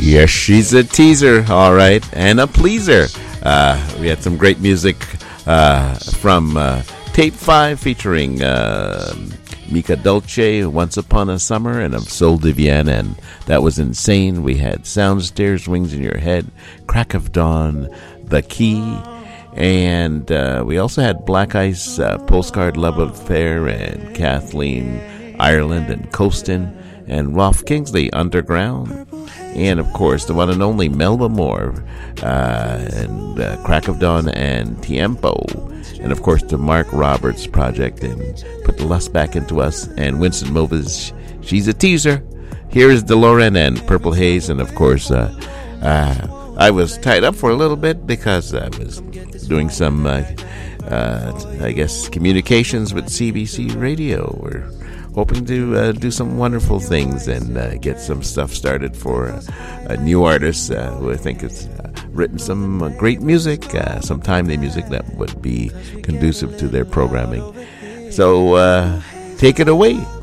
Yes, she's a teaser, all right, and a pleaser. We had some great music from Tape 5 featuring Mika Dolce, Once Upon a Summer, and of Sol de Vienne, and that was insane. We had Sound Stairs, Wings in Your Head, Crack of Dawn, The Key, and we also had Black Ice, Postcard Love Affair, and Kathleen Ireland, and Coastin', and Rolf Kingsley, Underground, and of course the one and only Melba Moore, and Crack of Dawn, and Tiempo, and of course the Mark Roberts Project, and Put the Lust Back Into Us, and Winston Mova's She's a Teaser. Here is DeLorean and Purple Haze, and of course I was tied up for a little bit because I was doing some I guess communications with CBC Radio. We're hoping to do some wonderful things and get some stuff started for a new artist who I think has written some great music, some timely music that would be conducive to their programming. So take it away,